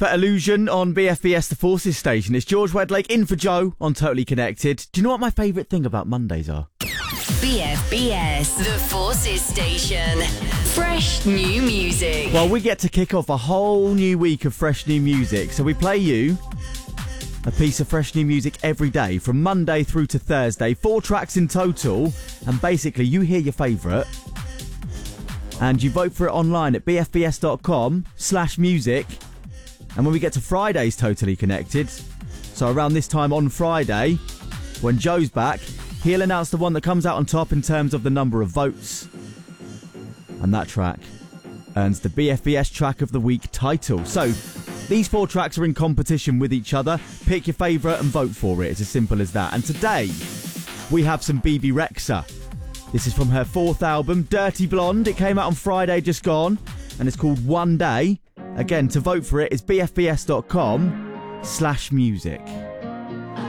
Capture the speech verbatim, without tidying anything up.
But Illusion on B F B S The Forces station. It's George Wedlake in for Joe on Totally Connected. Do you know what my favourite thing about Mondays are? B F B S The Forces station. Fresh new music. Well, we get to kick off a whole new week of fresh new music. So we play you a piece of fresh new music every day from Monday through to Thursday. Four tracks in total. And basically you hear your favourite and you vote for it online at bfbs.com slash music. And when we get to Friday's Totally Connected, so around this time on Friday, when Joe's back, he'll announce the one that comes out on top in terms of the number of votes. And that track earns the B F B S Track of the Week title. So, these four tracks are in competition with each other. Pick your favourite and vote for it. It's as simple as that. And today, we have some Bebe Rexha. This is from her fourth album, Dirty Blonde. It came out on Friday just gone, and it's called One Day. Again, to vote for it is bfbs.com slash music.